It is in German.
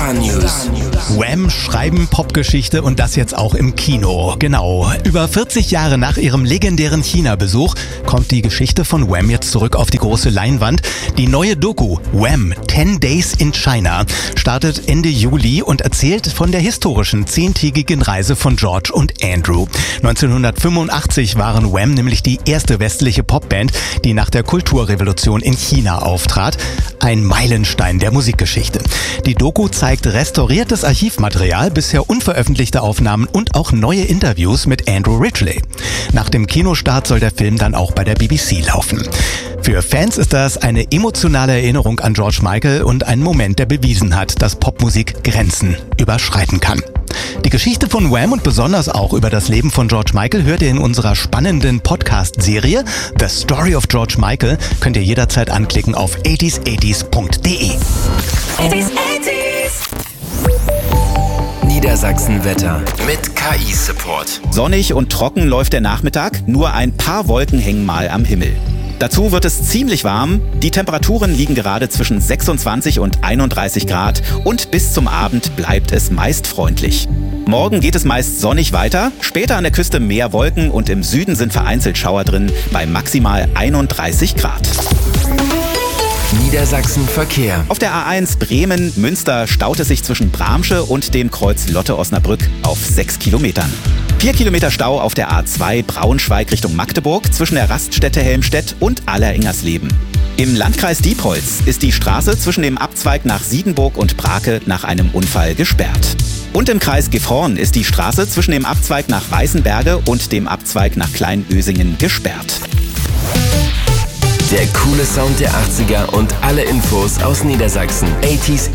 Star News. Wham schreiben Popgeschichte und das jetzt auch im Kino. Genau. Über 40 Jahre nach ihrem legendären China-Besuch kommt die Geschichte von Wham jetzt zurück auf die große Leinwand. Die neue Doku Wham! 10 Days in China startet Ende Juli und erzählt von der historischen 10-tägigen Reise von George und Andrew. 1985 waren Wham! Nämlich die erste westliche Popband, die nach der Kulturrevolution in China auftrat. Ein Meilenstein der Musikgeschichte. Die Doku zeigt restauriertes Archivmaterial, bisher unveröffentlichte Aufnahmen und auch neue Interviews mit Andrew Ridgeley. Nach dem Kinostart soll der Film dann auch bei der BBC laufen. Für Fans ist das eine emotionale Erinnerung an George Michael und ein Moment, der bewiesen hat, dass Popmusik Grenzen überschreiten kann. Die Geschichte von Wham! Und besonders auch über das Leben von George Michael hört ihr in unserer spannenden Podcast-Serie The Story of George Michael. Könnt ihr jederzeit anklicken auf 80s80s.de. 80s. Niedersachsen-Wetter mit KI-Support. Sonnig und trocken läuft der Nachmittag, nur ein paar Wolken hängen mal am Himmel. Dazu wird es ziemlich warm. Die Temperaturen liegen gerade zwischen 26 und 31 Grad und bis zum Abend bleibt es meist freundlich. Morgen geht es meist sonnig weiter, später an der Küste mehr Wolken und im Süden sind vereinzelt Schauer drin bei maximal 31 Grad. Niedersachsen Verkehr. Auf der A1 Bremen-Münster staut es sich zwischen Bramsche und dem Kreuz Lotte-Osnabrück auf 6 Kilometern. 4 Kilometer Stau auf der A2 Braunschweig Richtung Magdeburg zwischen der Raststätte Helmstedt und Alleringersleben. Im Landkreis Diepholz ist die Straße zwischen dem Abzweig nach Siedenburg und Brake nach einem Unfall gesperrt. Und im Kreis Gifhorn ist die Straße zwischen dem Abzweig nach Weißenberge und dem Abzweig nach Kleinösingen gesperrt. Der coole Sound der 80er und alle Infos aus Niedersachsen. 80s